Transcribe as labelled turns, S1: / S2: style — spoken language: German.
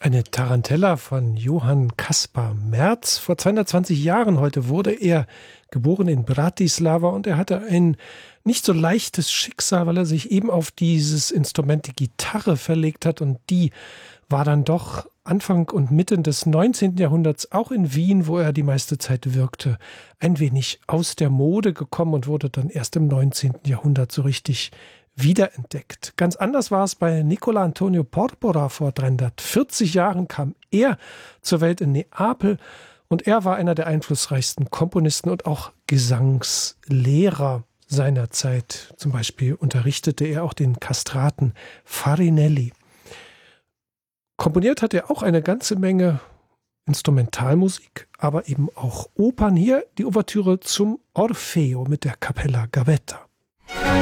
S1: Eine Tarantella von Johann Caspar Merz. Vor 220 Jahren heute wurde er geboren in Bratislava und er hatte ein nicht so leichtes Schicksal, weil er sich eben auf dieses Instrument, die Gitarre, verlegt hat, und die war dann doch Anfang und Mitte des 19. Jahrhunderts auch in Wien, wo er die meiste Zeit wirkte, ein wenig aus der Mode gekommen und wurde dann erst im 19. Jahrhundert so richtig wiederentdeckt. Ganz anders war es bei Nicola Antonio Porpora. Vor 340 Jahren kam er zur Welt in Neapel und er war einer der einflussreichsten Komponisten und auch Gesangslehrer seiner Zeit. Zum Beispiel unterrichtete er auch den Kastraten Farinelli. Komponiert hat er auch eine ganze Menge Instrumentalmusik, aber eben auch Opern. Hier die Ouvertüre zum Orfeo mit der Cappella Gavetta.